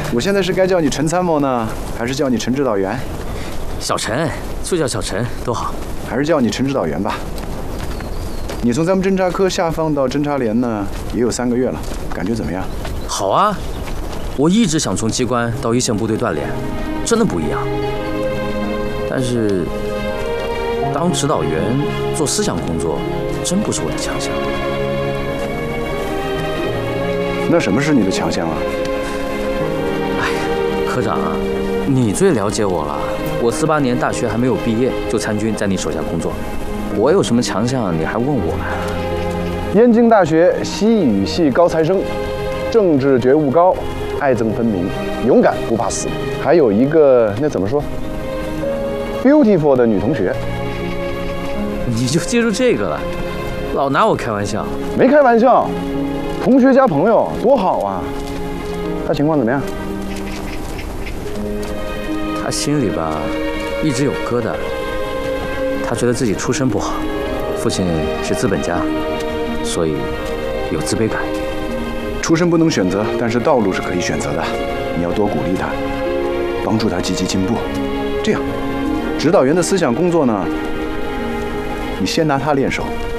我现在是该叫你陈参谋呢，还是叫你陈指导员？ 小陈，就叫小陈都好。 还是叫你陈指导员吧。你从咱们侦察科下放到侦察连呢，也有3个月了，感觉怎么样？ 好啊，我一直想从机关到一线部队锻炼，真的不一样。但是当指导员做思想工作，真不是我的强项。 那什么是你的强项啊？ 哎呀，科长啊，你最了解我了。我48年大学还没有毕业就参军，在你手下工作，我有什么强项你还问我啊？ 燕京大学西语系高材生，政治觉悟高，爱憎分明，勇敢不怕死。还有一个那怎么说 ，beautiful 的女同学。 你就记住这个了，老拿我开玩笑。 没开玩笑，同学加朋友多好啊！她情况怎么样？ 他心里吧，一直有疙瘩。他觉得自己出身不好，父亲是资本家，所以有自卑感。 出身不能选择，但是道路是可以选择的。你要多鼓励他，帮助他积极进步。这样，指导员的思想工作呢，你先拿他练手。